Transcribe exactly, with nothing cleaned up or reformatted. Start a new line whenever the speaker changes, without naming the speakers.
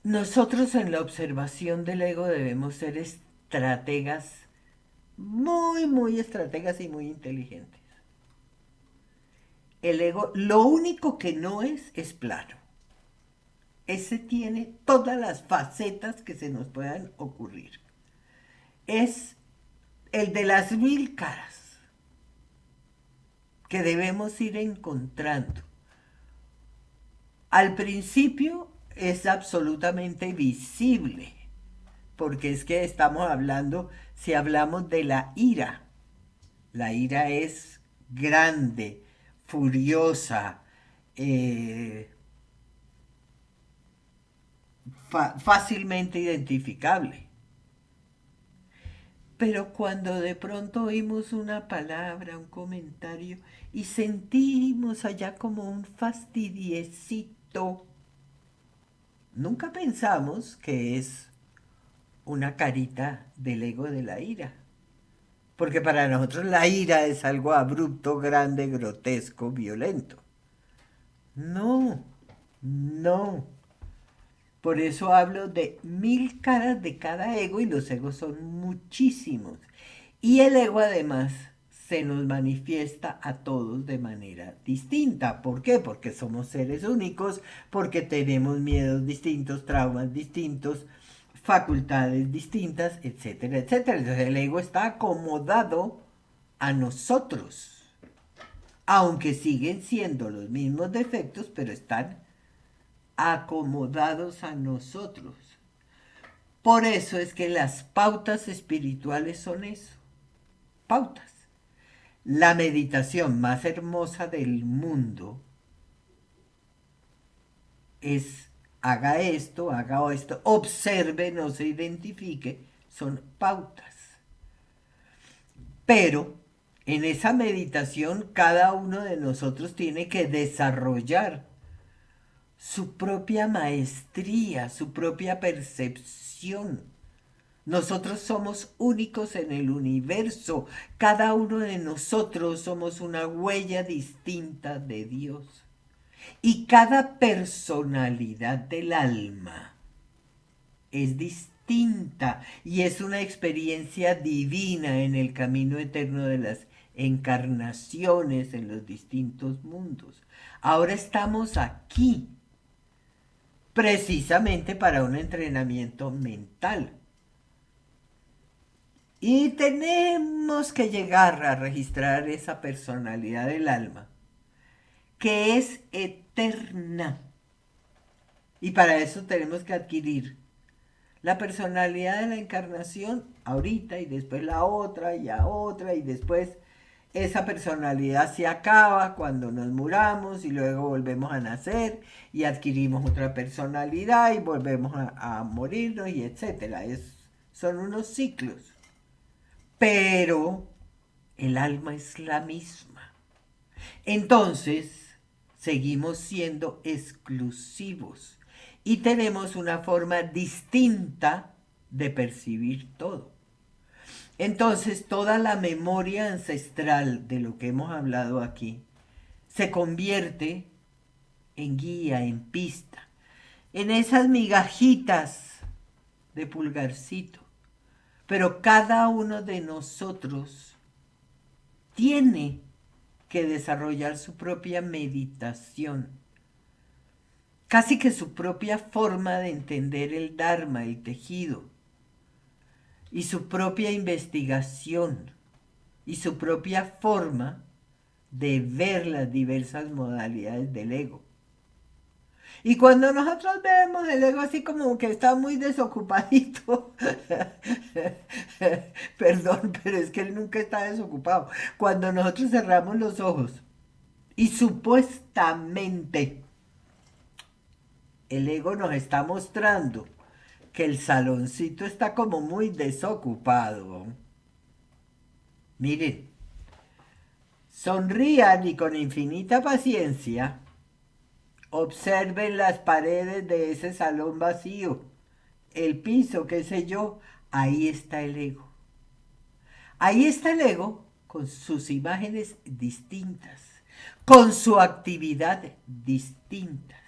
Nosotros en la observación del ego debemos ser estrategas, muy, muy estrategas y muy inteligentes. El ego, lo único que no es, es plano. Ese tiene todas las facetas que se nos puedan ocurrir. Es el de las mil caras que debemos ir encontrando. Al principio es absolutamente visible, porque es que estamos hablando, si hablamos de la ira, la ira es grande, furiosa, eh, fácilmente identificable. Pero cuando de pronto oímos una palabra, un comentario, y sentimos allá como un fastidiecito, nunca pensamos que es una carita del ego de la ira. Porque para nosotros la ira es algo abrupto, grande, grotesco, violento. No, no. Por eso hablo de mil caras de cada ego y los egos son muchísimos. Y el ego además se nos manifiesta a todos de manera distinta. ¿Por qué? Porque somos seres únicos, porque tenemos miedos distintos, traumas distintos, facultades distintas, etcétera, etcétera. Entonces el ego está acomodado a nosotros, aunque siguen siendo los mismos defectos, pero están acomodados a nosotros. Por eso es que las pautas espirituales son eso, pautas. La meditación más hermosa del mundo es haga esto, haga esto, observe, no se identifique, son pautas. Pero en esa meditación cada uno de nosotros tiene que desarrollar su propia maestría, su propia percepción. Nosotros somos únicos en el universo. Cada uno de nosotros somos una huella distinta de Dios. Y cada personalidad del alma es distinta y es una experiencia divina en el camino eterno de las encarnaciones en los distintos mundos. Ahora estamos aquí precisamente para un entrenamiento mental. Y tenemos que llegar a registrar esa personalidad del alma, que es eterna. Y para eso tenemos que adquirir la personalidad de la encarnación ahorita y después la otra y la otra y después esa personalidad se acaba cuando nos muramos y luego volvemos a nacer y adquirimos otra personalidad y volvemos a, a morirnos y etcétera. Es, son unos ciclos. Pero el alma es la misma. Entonces, seguimos siendo exclusivos y tenemos una forma distinta de percibir todo. Entonces, toda la memoria ancestral de lo que hemos hablado aquí se convierte en guía, en pista, en esas migajitas de pulgarcito. Pero cada uno de nosotros tiene que desarrollar su propia meditación, casi que su propia forma de entender el Dharma, el tejido, y su propia investigación, y su propia forma de ver las diversas modalidades del ego. Y cuando nosotros vemos el ego así como que está muy desocupadito, perdón, pero es que él nunca está desocupado. Cuando nosotros cerramos los ojos y supuestamente el ego nos está mostrando que el saloncito está como muy desocupado. Miren, sonrían y con infinita paciencia observen las paredes de ese salón vacío, el piso, qué sé yo, ahí está el ego. Ahí está el ego con sus imágenes distintas, con su actividad distinta.